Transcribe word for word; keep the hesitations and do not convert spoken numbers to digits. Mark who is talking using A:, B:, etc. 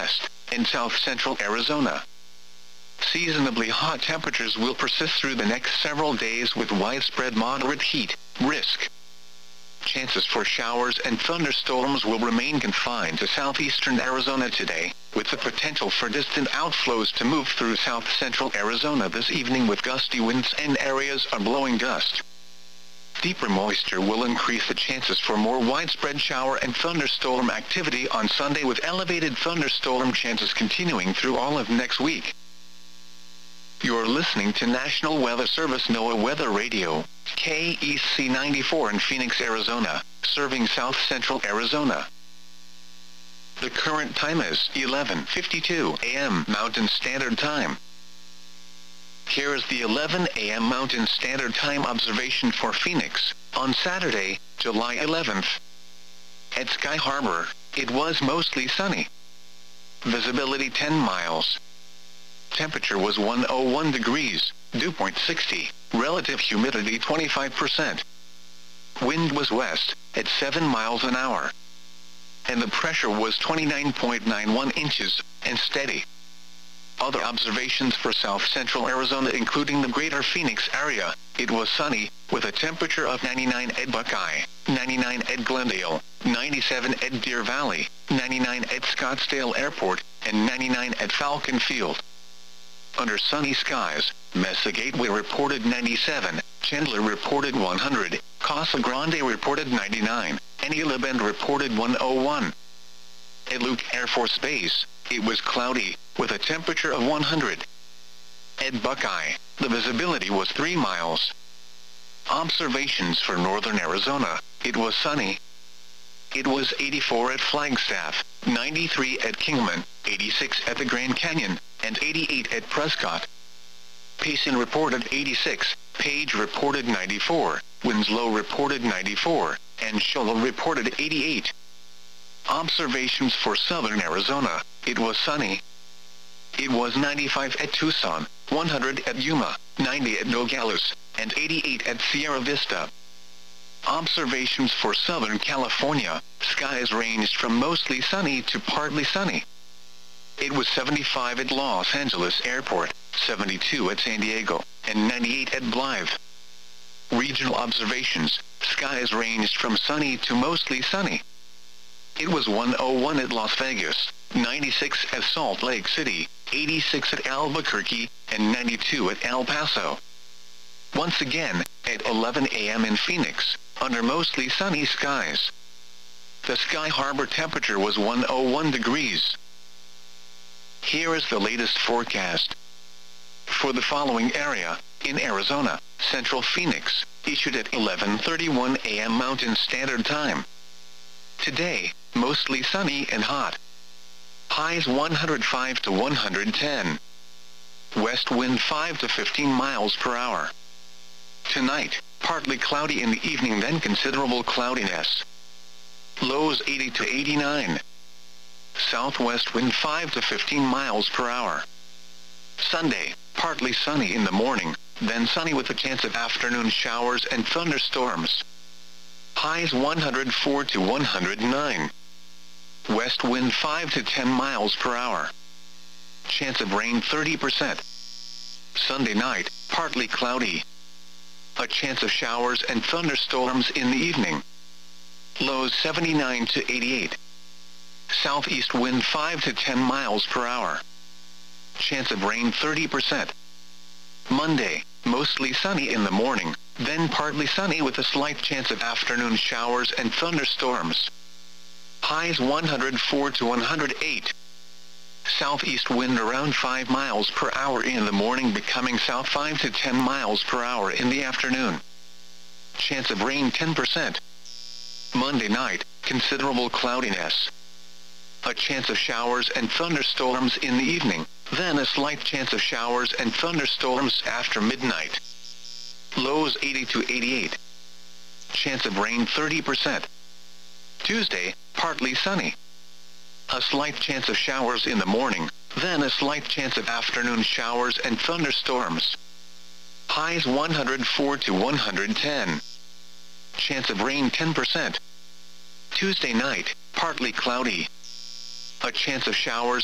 A: west, and south-central Arizona. Seasonably hot temperatures will persist through the next several days with widespread moderate heat risk. Chances for showers and thunderstorms will remain confined to southeastern Arizona today, with the potential for distant outflows to move through south-central Arizona this evening with gusty winds and areas of blowing dust. Deeper moisture will increase the chances for more widespread shower and thunderstorm activity on Sunday, with elevated thunderstorm chances continuing through all of next week. You're listening to National Weather Service NOAA Weather Radio, K E C ninety-four in Phoenix, Arizona, serving south-central Arizona. The current time is eleven fifty-two a m Mountain Standard Time. Here is the eleven a m Mountain Standard Time observation for Phoenix, on Saturday, July eleventh. At Sky Harbor, it was mostly sunny. Visibility ten miles. Temperature was one hundred one degrees, dew point sixty, relative humidity twenty-five percent. Wind was west, at seven miles an hour. And the pressure was twenty-nine point nine one inches, and steady. Other observations for south-central Arizona including the greater Phoenix area, it was sunny, with a temperature of ninety-nine at Buckeye, ninety-nine at Glendale, ninety-seven at Deer Valley, ninety-nine at Scottsdale Airport, and ninety-nine at Falcon Field. Under sunny skies, Mesa Gateway reported ninety-seven, Chandler reported one hundred, Casa Grande reported ninety-nine, and Isla Bend reported one hundred one. At Luke Air Force Base, it was cloudy, with a temperature of one hundred. At Buckeye, the visibility was three miles. Observations for northern Arizona, it was sunny. It was eighty-four at Flagstaff, ninety-three at Kingman, eighty-six at the Grand Canyon, and eighty-eight at Prescott. Payson reported eighty-six, Page reported ninety-four, Winslow reported ninety-four, and Shola reported eighty-eight. Observations for southern Arizona, it was sunny. It was ninety-five at Tucson, one hundred at Yuma, ninety at Nogales, and eighty-eight at Sierra Vista. Observations for Southern California, skies ranged from mostly sunny to partly sunny. It was seventy-five at Los Angeles Airport, seventy-two at San Diego, and ninety-eight at Blythe. Regional observations, skies ranged from sunny to mostly sunny. It was one hundred one at Las Vegas, ninety-six at Salt Lake City, eighty-six at Albuquerque, and ninety-two at El Paso. Once again, at eleven a m in Phoenix, under mostly sunny skies. The Sky Harbor temperature was one hundred one degrees. Here is the latest forecast. For the following area, in Arizona, Central Phoenix, issued at eleven thirty-one a m Mountain Standard Time. Today, mostly sunny and hot. Highs one hundred five to one hundred ten. West wind five to fifteen miles per hour. Tonight, partly cloudy in the evening, then considerable cloudiness. Lows eighty to eighty-nine. Southwest wind five to fifteen miles per hour. Sunday, partly sunny in the morning, then sunny with a chance of afternoon showers and thunderstorms. Highs one hundred four to one hundred nine. West wind five to ten miles per hour. Chance of rain thirty percent. Sunday night, partly cloudy. A chance of showers and thunderstorms in the evening. Lows seventy-nine to eighty-eight. Southeast wind five to ten miles per hour. Chance of rain thirty percent. Monday, mostly sunny in the morning, then partly sunny with a slight chance of afternoon showers and thunderstorms. Highs one hundred four to one hundred eight. Southeast wind around five miles per hour in the morning, becoming south five to ten miles per hour in the afternoon. Chance of rain ten percent. Monday night, considerable cloudiness. A chance of showers and thunderstorms in the evening, then a slight chance of showers and thunderstorms after midnight. Lows eighty to eighty-eight. Chance of rain thirty percent. Tuesday, partly sunny. A slight chance of showers in the morning, then a slight chance of afternoon showers and thunderstorms. Highs one hundred four to one hundred ten. Chance of rain ten percent. Tuesday night, partly cloudy. A chance of showers